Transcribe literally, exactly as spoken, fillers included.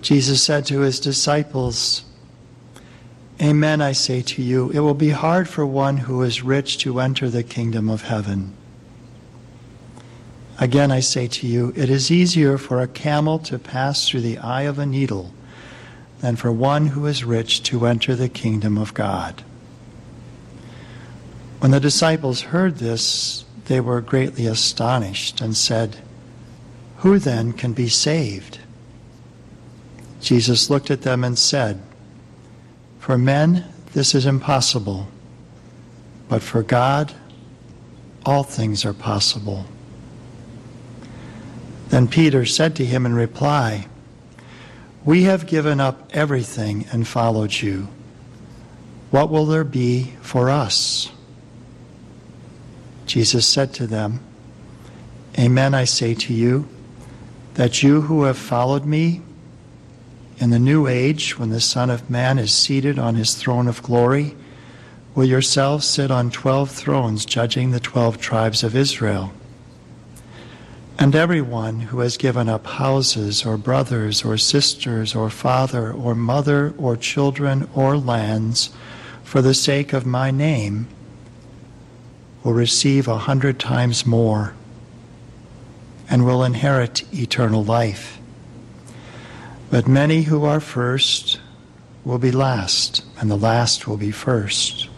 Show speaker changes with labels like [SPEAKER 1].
[SPEAKER 1] Jesus said to his disciples, "Amen, I say to you, it will be hard for one who is rich to enter the kingdom of heaven. Again, I say to you, it is easier for a camel to pass through the eye of a needle than for one who is rich to enter the kingdom of God." When the disciples heard this, they were greatly astonished and said, "Who then can be saved?" Jesus looked at them and said, "For men this is impossible, but for God all things are possible." Then Peter said to him in reply, "We have given up everything and followed you. What will there be for us?" Jesus said to them, "Amen, I say to you, that you who have followed me, in the new age, when the Son of Man is seated on his throne of glory, will yourselves sit on twelve thrones, judging the twelve tribes of Israel. And everyone who has given up houses or brothers or sisters or father or mother or children or lands for the sake of my name will receive a hundred times more and will inherit eternal life. But many who are first will be last, and the last will be first."